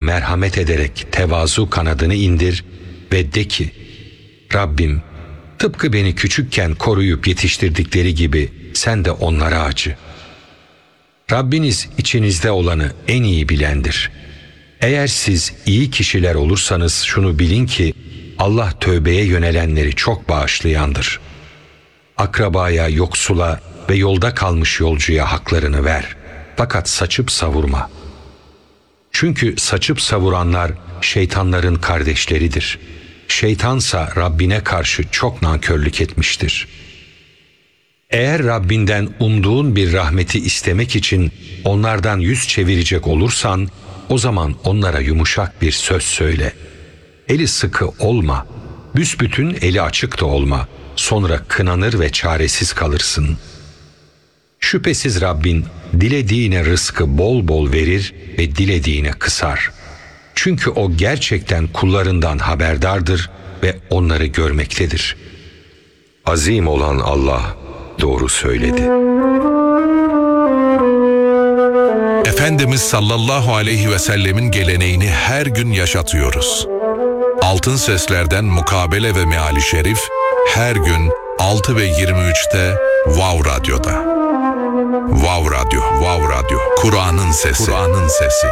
merhamet ederek tevazu kanadını indir ve de ki, Rabbim, tıpkı beni küçükken koruyup yetiştirdikleri gibi sen de onlara acı. Rabbiniz içinizde olanı en iyi bilendir. Eğer siz iyi kişiler olursanız şunu bilin ki Allah tövbeye yönelenleri çok bağışlayandır. Akrabaya, yoksula ve yolda kalmış yolcuya haklarını ver. Fakat saçıp savurma. Çünkü saçıp savuranlar şeytanların kardeşleridir. Şeytansa Rabbine karşı çok nankörlük etmiştir. Eğer Rabbinden umduğun bir rahmeti istemek için onlardan yüz çevirecek olursan, o zaman onlara yumuşak bir söz söyle. Eli sıkı olma, büsbütün eli açık da olma. Sonra kınanır ve çaresiz kalırsın. Şüphesiz Rabbin dilediğine rızkı bol bol verir ve dilediğine kısar. Çünkü o gerçekten kullarından haberdardır ve onları görmektedir. Azim olan Allah doğru söyledi. Efendimiz sallallahu aleyhi ve sellemin geleneğini her gün yaşatıyoruz. Altın Sesler'den Mukabele ve Meali Şerif her gün 6 ve 23'te Wow Radyo'da. Wow Radyo, Wow Radyo. Kur'an'ın sesi. Kur'an'ın sesi.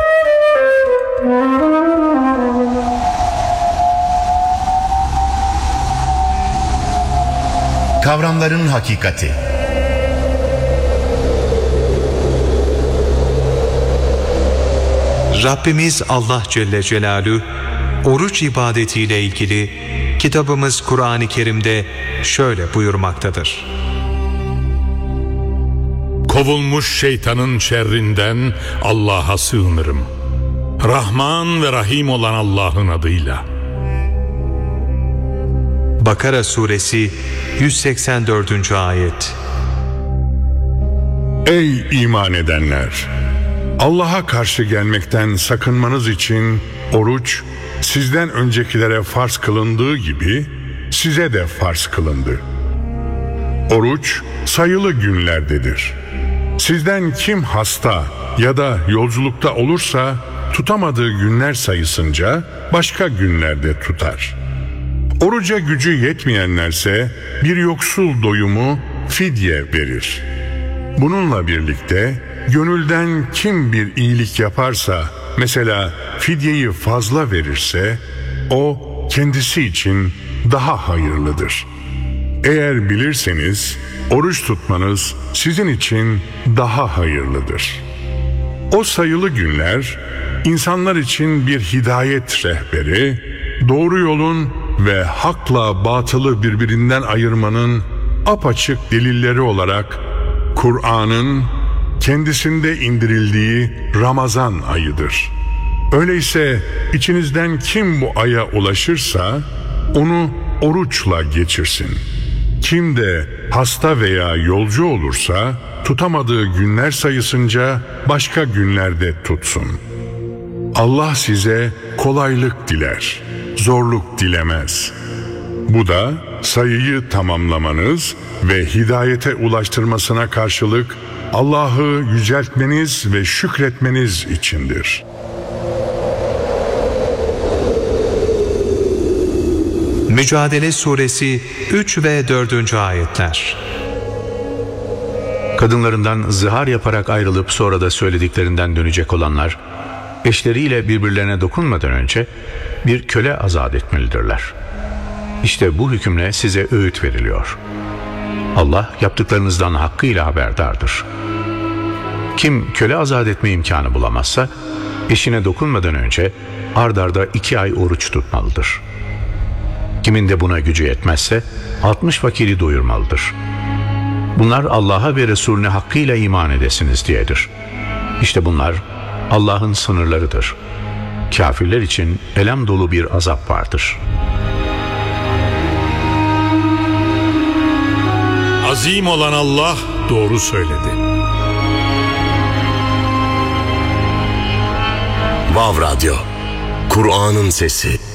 Kavramların hakikati. Rabbimiz Allah Celle Celaluhu oruç ibadetiyle ilgili kitabımız Kur'an-ı Kerim'de şöyle buyurmaktadır. Kovulmuş şeytanın şerrinden Allah'a sığınırım. Rahman ve Rahim olan Allah'ın adıyla. Bakara Suresi 184. Ayet. Ey iman edenler! Allah'a karşı gelmekten sakınmanız için oruç sizden öncekilere farz kılındığı gibi size de farz kılındı. Oruç sayılı günlerdedir. Sizden kim hasta ya da yolculukta olursa tutamadığı günler sayısınca başka günlerde tutar. Oruca gücü yetmeyenlerse bir yoksul doyumu fidye verir. Bununla birlikte gönülden kim bir iyilik yaparsa, mesela fidyeyi fazla verirse, o kendisi için daha hayırlıdır. Eğer bilirseniz oruç tutmanız sizin için daha hayırlıdır. O sayılı günler insanlar için bir hidayet rehberi, doğru yolun ve hakla batılı birbirinden ayırmanın apaçık delilleri olarak Kur'an'ın kendisinde indirildiği Ramazan ayıdır. Öyleyse içinizden kim bu aya ulaşırsa onu oruçla geçirsin. Kim de hasta veya yolcu olursa tutamadığı günler sayısınca başka günlerde tutsun. Allah size kolaylık diler, zorluk dilemez. Bu da sayıyı tamamlamanız ve hidayete ulaştırmasına karşılık Allah'ı yüceltmeniz ve şükretmeniz içindir. Mücadele Suresi 3 ve 4. Ayetler. Kadınlarından zihar yaparak ayrılıp sonra da söylediklerinden dönecek olanlar, eşleriyle birbirlerine dokunmadan önce bir köle azat etmelidirler. İşte bu hükümle size öğüt veriliyor. Allah yaptıklarınızdan hakkıyla haberdardır. Kim köle azat etme imkanı bulamazsa, eşine dokunmadan önce ard arda 2 ay oruç tutmalıdır. Kimin de buna gücü yetmezse 60 fakiri doyurmalıdır. Bunlar Allah'a ve Resulüne hakkıyla iman edesiniz diyedir. İşte bunlar Allah'ın sınırlarıdır. Kafirler için elem dolu bir azap vardır. Azim olan Allah doğru söyledi. Vav Radyo, Kur'an'ın sesi.